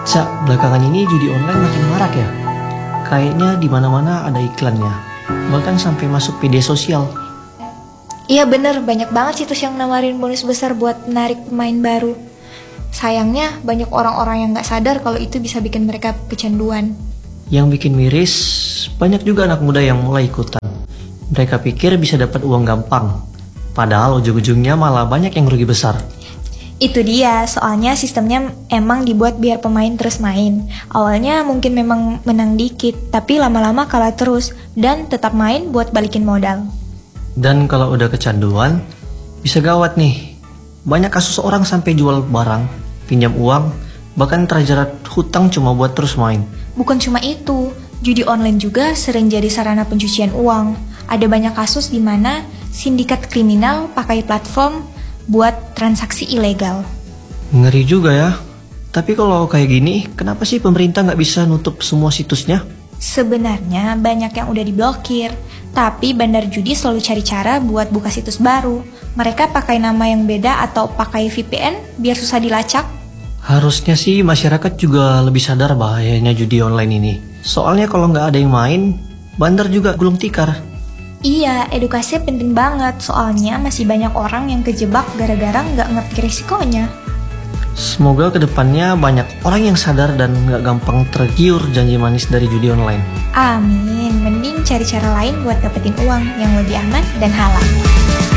Cak, belakangan ini judi online makin marak ya. Kayaknya di mana-mana ada iklannya. Bahkan sampai masuk media sosial. Iya bener, banyak banget situs yang nawarin bonus besar buat menarik pemain baru. Sayangnya banyak orang-orang yang gak sadar kalau itu bisa bikin mereka kecanduan. Yang bikin miris, banyak juga anak muda yang mulai ikutan. Mereka pikir bisa dapat uang gampang. Padahal ujung-ujungnya malah banyak yang rugi besar. Itu dia, soalnya sistemnya emang dibuat biar pemain terus main. Awalnya mungkin memang menang dikit, tapi lama-lama kalah terus dan tetap main buat balikin modal. Dan kalau udah kecanduan, bisa gawat nih. Banyak kasus orang sampai jual barang, pinjam uang, bahkan terjerat hutang cuma buat terus main. Bukan cuma itu, judi online juga sering jadi sarana pencucian uang. Ada banyak kasus di mana sindikat kriminal pakai platform buat transaksi ilegal. Ngeri juga ya. Tapi kalau kayak gini, kenapa sih pemerintah nggak bisa nutup semua situsnya? Sebenarnya banyak yang udah diblokir, tapi bandar judi selalu cari cara buat buka situs baru. Mereka pakai nama yang beda atau pakai VPN biar susah dilacak. Harusnya sih masyarakat juga lebih sadar bahayanya judi online ini. Soalnya kalau nggak ada yang main, bandar juga gulung tikar. Iya, edukasi penting banget, soalnya masih banyak orang yang kejebak gara-gara nggak ngerti risikonya. Semoga kedepannya banyak orang yang sadar dan nggak gampang tergiur janji manis dari judi online. Amin, mending cari cara lain buat dapetin uang yang lebih aman dan halal.